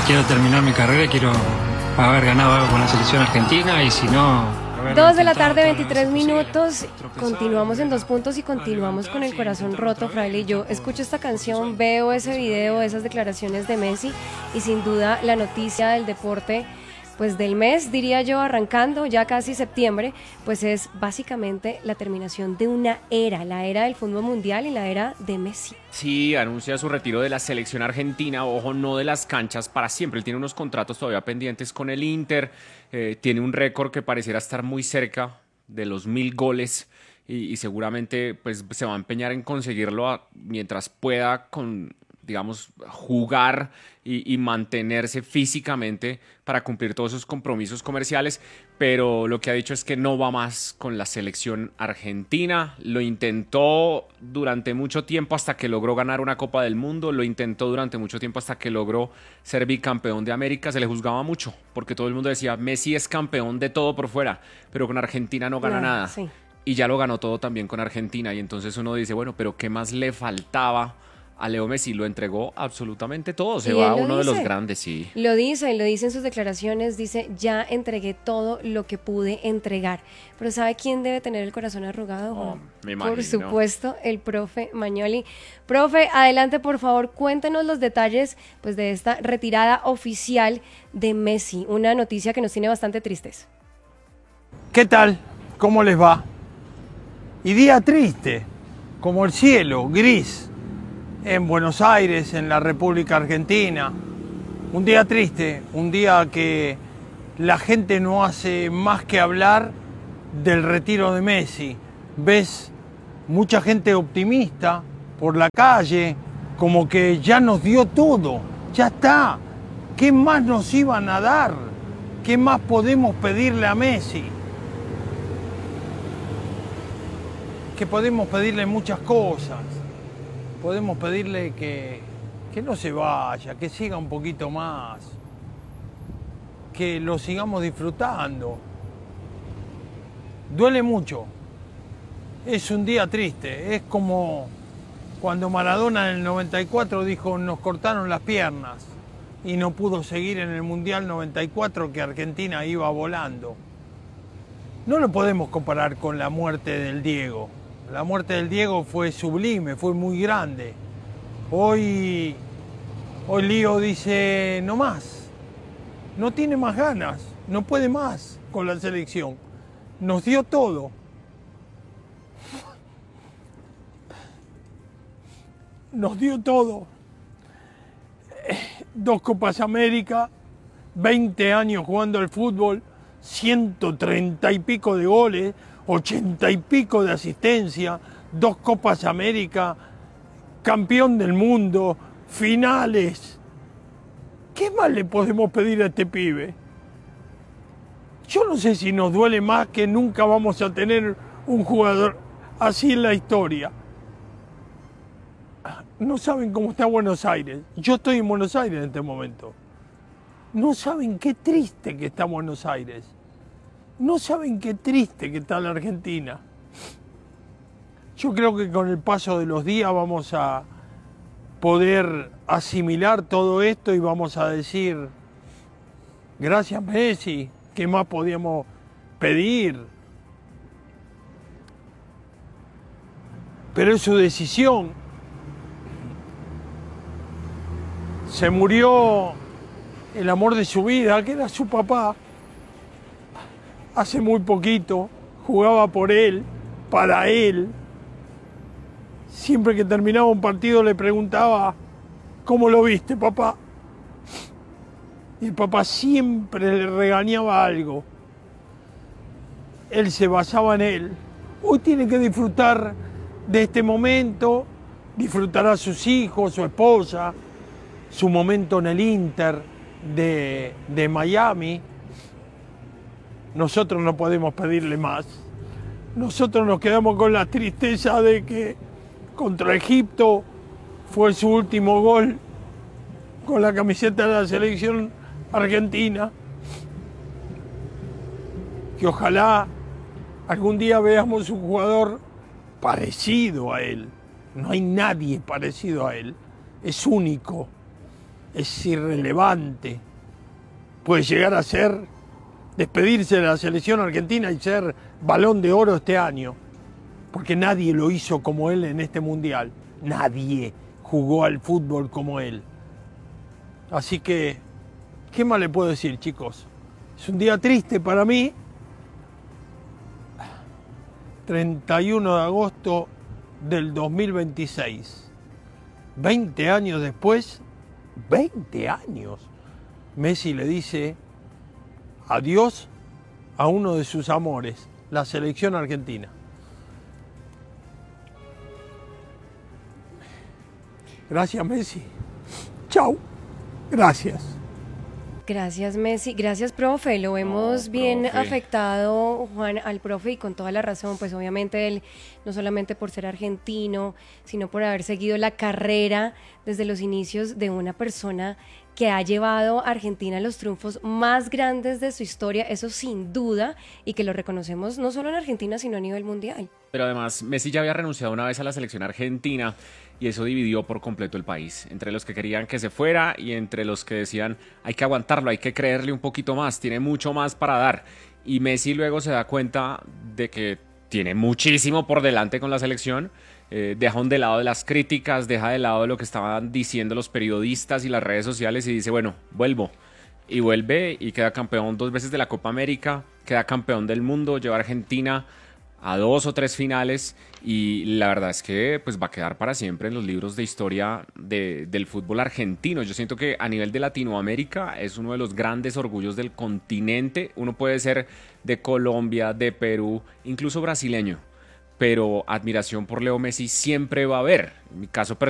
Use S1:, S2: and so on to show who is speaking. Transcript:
S1: quiero terminar mi carrera, quiero haber ganado algo con la selección argentina y si no...
S2: 2 de la tarde, 23 minutos. Continuamos en Dos Puntos y continuamos con el corazón roto, Fraile. Yo escucho esta canción, veo ese video, esas declaraciones de Messi y sin duda la noticia del deporte, pues del mes, diría yo, arrancando ya casi septiembre, pues es básicamente la terminación de una era, la era del fútbol mundial y la era de Messi.
S3: Sí, anuncia su retiro de la selección argentina, ojo, no de las canchas para siempre. Él tiene unos contratos todavía pendientes con el Inter, tiene un récord que pareciera estar muy cerca de los 1000 goles y seguramente pues, se va a empeñar en conseguirlo mientras pueda digamos, jugar y mantenerse físicamente para cumplir todos esos compromisos comerciales, pero lo que ha dicho es que no va más con la selección argentina. Lo intentó durante mucho tiempo hasta que logró ganar una Copa del Mundo, lo intentó durante mucho tiempo hasta que logró ser bicampeón de América. Se le juzgaba mucho porque todo el mundo decía, Messi es campeón de todo por fuera, pero con Argentina no gana nada.
S2: Sí.
S3: Y ya lo ganó todo también con Argentina, y entonces uno dice, bueno, pero ¿qué más le faltaba a Leo Messi? Lo entregó absolutamente todo, se va a uno de los grandes, sí.
S2: Lo dice en sus declaraciones, dice, ya entregué todo lo que pude entregar. Pero ¿sabe quién debe tener el corazón arrugado?
S3: Oh, me imagino.
S2: Por supuesto, el profe Magnoli. Profe, adelante, por favor, cuéntenos los detalles pues, de esta retirada oficial de Messi, una noticia que nos tiene bastante tristes.
S4: ¿Qué tal? ¿Cómo les va? Y día triste, como el cielo, gris, en Buenos Aires, en la República Argentina. Un día triste, un día que la gente no hace más que hablar del retiro de Messi. Ves mucha gente optimista por la calle, como que ya nos dio todo, ya está. ¿Qué más nos iban a dar? ¿Qué más podemos pedirle a Messi? Que podemos pedirle muchas cosas. Podemos pedirle que no se vaya, que siga un poquito más, que lo sigamos disfrutando. Duele mucho, es un día triste, es como cuando Maradona en el 94 dijo nos cortaron las piernas y no pudo seguir en el Mundial 94 que Argentina iba volando. No lo podemos comparar con la muerte del Diego. La muerte del Diego fue sublime, fue muy grande. Hoy Lío dice no más, no tiene más ganas, no puede más con la selección. Nos dio todo. Nos dio todo. 2 Copas América, 20 años jugando al fútbol, 130 y pico de goles, 80 y pico de asistencia, 2 Copas América, campeón del mundo, finales. ¿Qué más le podemos pedir a este pibe? Yo no sé si nos duele más que nunca vamos a tener un jugador así en la historia. No saben cómo está Buenos Aires. Yo estoy en Buenos Aires en este momento. No saben qué triste que está Buenos Aires. No saben qué triste que está la Argentina. Yo creo que con el paso de los días vamos a poder asimilar todo esto y vamos a decir, gracias Messi, ¿qué más podíamos pedir? Pero es su decisión. Se murió el amor de su vida, que era su papá. Hace muy poquito, jugaba por él, para él. Siempre que terminaba un partido le preguntaba, ¿cómo lo viste, papá? Y el papá siempre le regañaba algo. Él se basaba en él. Hoy tiene que disfrutar de este momento, disfrutará a sus hijos, su esposa, su momento en el Inter de Miami. Nosotros no podemos pedirle más. Nosotros nos quedamos con la tristeza de que contra Egipto fue su último gol con la camiseta de la selección argentina. Que ojalá algún día veamos un jugador parecido a él. No hay nadie parecido a él. Es único. es irrelevante. Puede llegar a ser, despedirse de la selección argentina y ser Balón de Oro este año, porque nadie lo hizo como él en este mundial. Nadie jugó al fútbol como él. Así que, ¿qué más le puedo decir, chicos? Es un día triste para mí. 31 de agosto del 2026. 20 años después, 20 años, Messi le dice adiós a uno de sus amores, la selección argentina. Gracias, Messi. Chau. Gracias.
S2: Gracias, Messi. Gracias, profe. Lo vemos bien
S3: profe.
S2: afectado, Juan, al profe, y con toda la razón. Pues obviamente él, no solamente por ser argentino, sino por haber seguido la carrera desde los inicios de una persona que ha llevado a Argentina a los triunfos más grandes de su historia, eso sin duda, y que lo reconocemos no solo en Argentina, sino a nivel mundial.
S3: Pero además, Messi ya había renunciado una vez a la selección argentina y eso dividió por completo el país. Entre los que querían que se fuera y entre los que decían hay que aguantarlo, hay que creerle un poquito más, tiene mucho más para dar. Y Messi luego se da cuenta de que tiene muchísimo por delante con la selección. Deja de lado de las críticas, deja de lado de lo que estaban diciendo los periodistas y las redes sociales y dice, bueno, vuelvo. Y vuelve y queda campeón 2 veces de la Copa América, queda campeón del mundo, lleva a Argentina a 2 o 3 finales y la verdad es que pues va a quedar para siempre en los libros de historia del fútbol argentino. Yo siento que a nivel de Latinoamérica es uno de los grandes orgullos del continente. Uno puede ser de Colombia, de Perú, incluso brasileño, pero admiración por Leo Messi siempre va a haber. En mi caso personal,